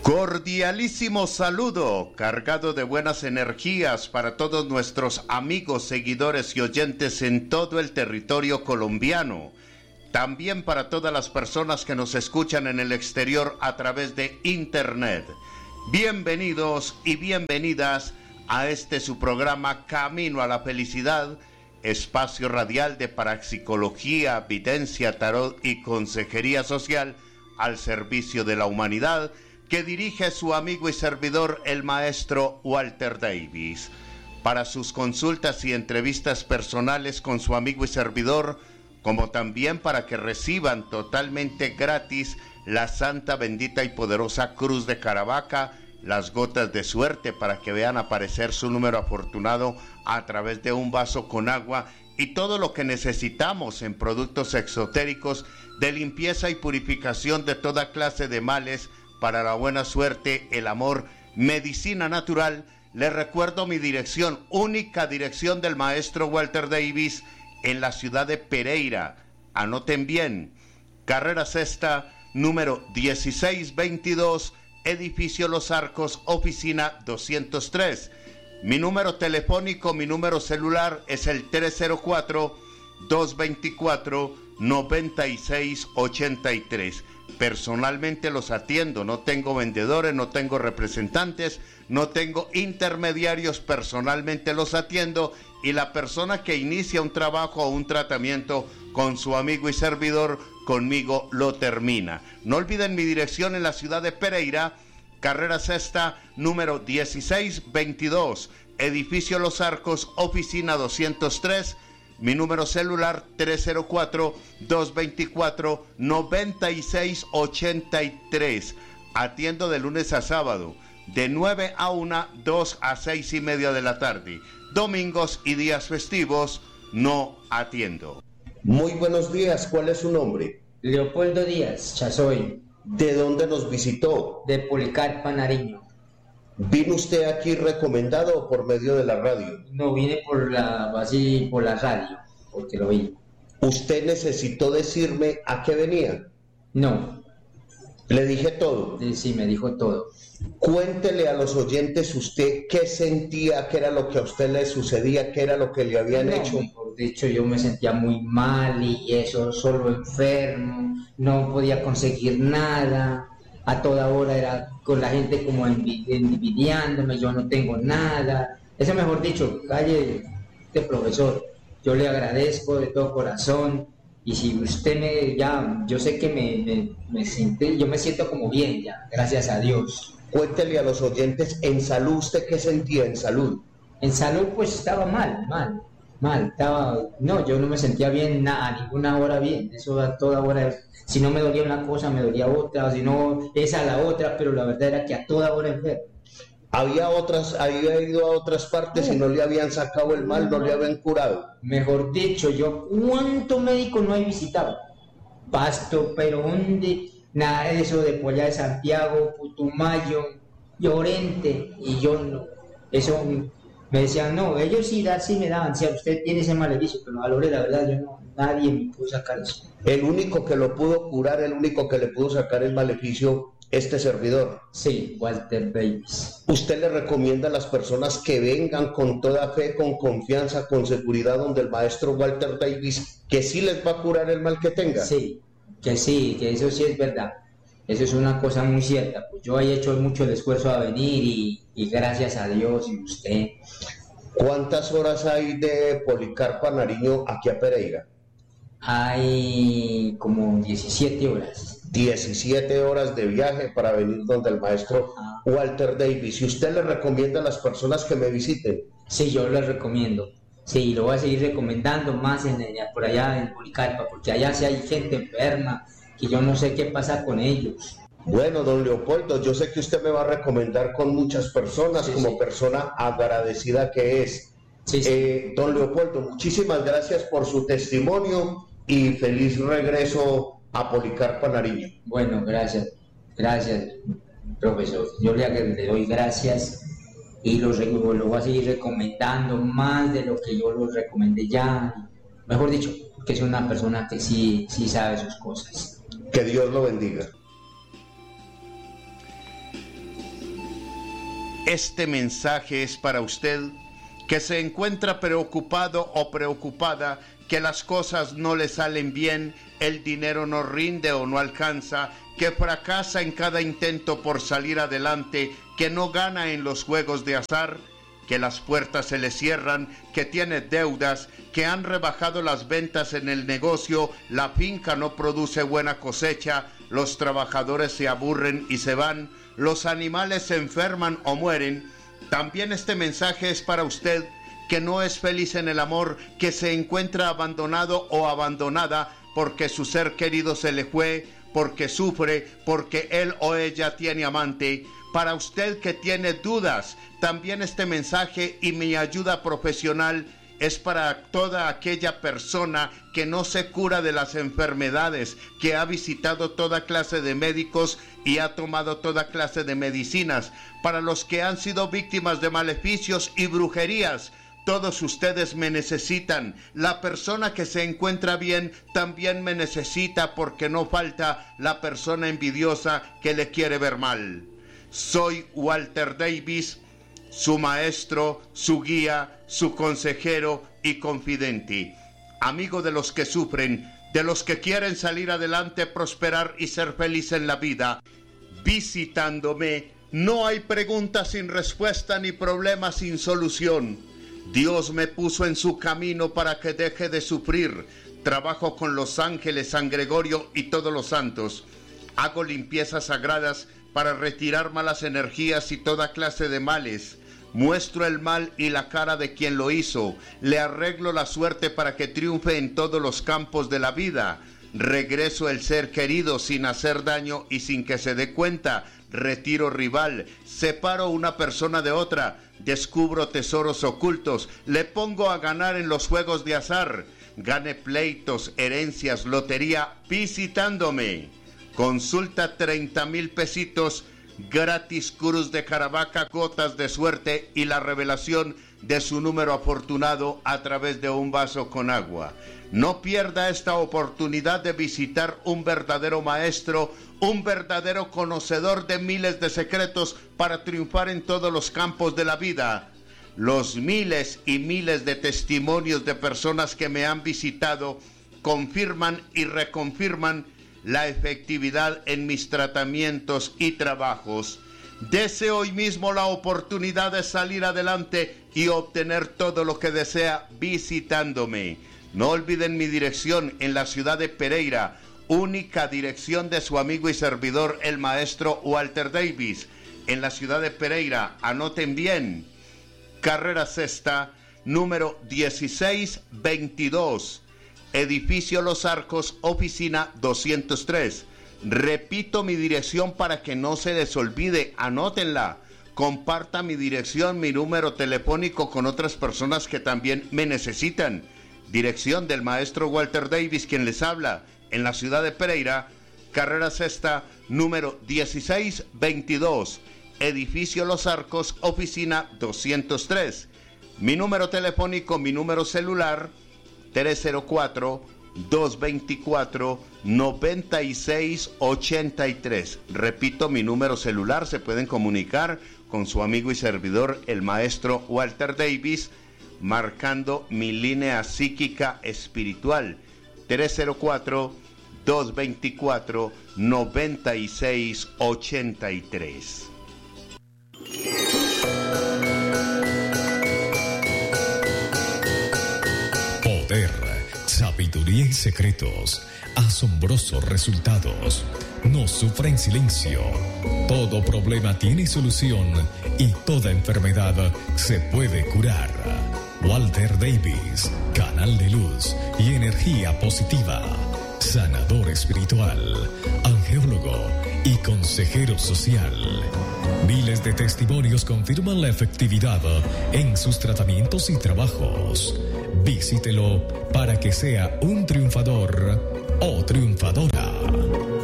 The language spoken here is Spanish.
Cordialísimo saludo, cargado de buenas energías para todos nuestros amigos, seguidores y oyentes en todo el territorio colombiano. También para todas las personas que nos escuchan en el exterior a través de internet. Bienvenidos y bienvenidas a este su programa Camino a la Felicidad, espacio radial de parapsicología, videncia, tarot y consejería social al servicio de la humanidad, que dirige su amigo y servidor, el maestro Walter Davis. Para sus consultas y entrevistas personales con su amigo y servidor, como también para que reciban totalmente gratis la santa, bendita y poderosa cruz de Caravaca, las gotas de suerte para que vean aparecer su número afortunado a través de un vaso con agua y todo lo que necesitamos en productos exotéricos de limpieza y purificación de toda clase de males, para la buena suerte, el amor, medicina natural. Les recuerdo mi dirección, única dirección del maestro Walter Davis, en la ciudad de Pereira. Anoten bien, carrera sexta, número 1622, edificio Los Arcos, oficina 203. Mi número telefónico, mi número celular es el 304-224-9683. Personalmente los atiendo, no tengo vendedores, no tengo representantes, no tengo intermediarios, personalmente los atiendo, y la persona que inicia un trabajo o un tratamiento con su amigo y servidor, conmigo lo termina. No olviden mi dirección en la ciudad de Pereira, carrera sexta, número 1622, edificio Los Arcos, oficina 203. Mi número celular 304-224-9683. Atiendo de lunes a sábado, de 9 a 1, 2 a 6 y media de la tarde. Domingos y días festivos no atiendo. Muy buenos días, ¿cuál es su nombre? Leopoldo Díaz Chazoy. ¿De dónde nos visitó? De Policarpa, Nariño. ¿Vino usted aquí recomendado o por medio de la radio? No, vine por la radio, porque lo vi. ¿Usted necesitó decirme a qué venía? No. ¿Le dije todo? Sí, me dijo todo. Cuéntele a los oyentes usted qué sentía, qué era lo que a usted le sucedía, qué era lo que le habían hecho. Mejor dicho, yo me sentía muy mal y eso, solo enfermo, no podía conseguir nada. A toda hora era con la gente como envidiándome, yo no tengo nada. Eso, mejor dicho, calle de profesor, yo le agradezco de todo corazón, y si usted yo sé que yo me siento como bien ya, gracias a Dios. Cuéntele a los oyentes, en salud, ¿usted qué sentía en salud? En salud pues estaba mal, yo no me sentía bien a ninguna hora bien, eso a toda hora. Si no me dolía una cosa, me dolía otra, si no, esa la otra, pero la verdad era que a toda hora enfermo. Había ido a otras partes y no le habían sacado el mal, no le habían curado. Mejor dicho, yo, ¿cuánto médico no he visitado? Pasto, Peronde, nada de eso de Polla de Santiago, Putumayo, Llorente, y yo no. Eso me decían, no, ellos sí me daban, si usted tiene ese maleficio, pero valore, la verdad, yo no, nadie me pudo sacar eso. El único que lo pudo curar, el único que le pudo sacar el maleficio, este servidor. Sí, Walter Davis. ¿Usted le recomienda a las personas que vengan con toda fe, con confianza, con seguridad, donde el maestro Walter Davis, que sí les va a curar el mal que tenga? Sí, que eso sí es verdad. Eso es una cosa muy cierta. Pues yo he hecho mucho el esfuerzo a venir y gracias a Dios y usted. ¿Cuántas horas hay de Policarpa, Nariño, aquí a Pereira? Hay como 17 horas. 17 horas de viaje para venir donde el maestro Walter Davis. ¿Y usted le recomienda a las personas que me visiten? Sí, yo les recomiendo. Sí, lo voy a seguir recomendando más por allá en Policarpa, porque allá sí hay gente enferma, que yo no sé qué pasa con ellos. Bueno, don Leopoldo, yo sé que usted me va a recomendar con muchas personas, sí, como persona agradecida que es. Sí. Don Leopoldo, muchísimas gracias por su testimonio y feliz regreso a Policarpa, Nariño. Bueno, gracias, profesor. Yo le doy gracias y lo voy a seguir recomendando más de lo que yo lo recomendé ya. Mejor dicho, que es una persona que sí sabe sus cosas. Que Dios lo bendiga. Este mensaje es para usted que se encuentra preocupado o preocupada, que las cosas no le salen bien, el dinero no rinde o no alcanza, que fracasa en cada intento por salir adelante, que no gana en los juegos de azar, que las puertas se le cierran, que tiene deudas, que han rebajado las ventas en el negocio, la finca no produce buena cosecha, los trabajadores se aburren y se van, los animales se enferman o mueren. También este mensaje es para usted que no es feliz en el amor, que se encuentra abandonado o abandonada porque su ser querido se le fue, porque sufre, porque él o ella tiene amante. Para usted que tiene dudas, también este mensaje y mi ayuda profesional es para toda aquella persona que no se cura de las enfermedades, que ha visitado toda clase de médicos y ha tomado toda clase de medicinas, para los que han sido víctimas de maleficios y brujerías. Todos ustedes me necesitan. La persona que se encuentra bien también me necesita, porque no falta la persona envidiosa que le quiere ver mal. Soy Walter Davis, su maestro, su guía, su consejero y confidente. Amigo de los que sufren, de los que quieren salir adelante, prosperar y ser feliz en la vida. Visitándome, no hay preguntas sin respuesta ni problemas sin solución. Dios me puso en su camino para que deje de sufrir. Trabajo con los ángeles, San Gregorio y todos los santos. Hago limpiezas sagradas para retirar malas energías y toda clase de males. Muestro el mal y la cara de quien lo hizo. Le arreglo la suerte para que triunfe en todos los campos de la vida. Regreso el ser querido sin hacer daño y sin que se dé cuenta. Retiro rival, separo una persona de otra, descubro tesoros ocultos, le pongo a ganar en los juegos de azar. Gane pleitos, herencias, lotería, visitándome. Consulta 30,000 pesitos, gratis cruz de Caravaca, gotas de suerte y la revelación de su número afortunado a través de un vaso con agua. No pierda esta oportunidad de visitar un verdadero maestro, un verdadero conocedor de miles de secretos para triunfar en todos los campos de la vida. Los miles y miles de testimonios de personas que me han visitado confirman y reconfirman la efectividad en mis tratamientos y trabajos. Dese hoy mismo la oportunidad de salir adelante y obtener todo lo que desea visitándome. No olviden mi dirección en la ciudad de Pereira, única dirección de su amigo y servidor, el maestro Walter Davis. En la ciudad de Pereira, anoten bien, carrera sexta, número 1622, edificio Los Arcos, oficina 203. Repito mi dirección para que no se les olvide, anótenla. Comparta mi dirección, mi número telefónico con otras personas que también me necesitan. Dirección del maestro Walter Davis, quien les habla, en la ciudad de Pereira, carrera sexta, número 1622, edificio Los Arcos, oficina 203. Mi número telefónico, mi número celular, 304-224-9683. Repito, mi número celular, se pueden comunicar con su amigo y servidor, el maestro Walter Davis, marcando mi línea psíquica espiritual, 304-224-9683. Poder, sabiduría y secretos, asombrosos resultados. No sufra en silencio. Todo problema tiene solución y toda enfermedad se puede curar. Walter Davis, canal de luz y energía positiva, sanador espiritual, angeólogo y consejero social. Miles de testimonios confirman la efectividad en sus tratamientos y trabajos. Visítelo para que sea un triunfador o triunfadora.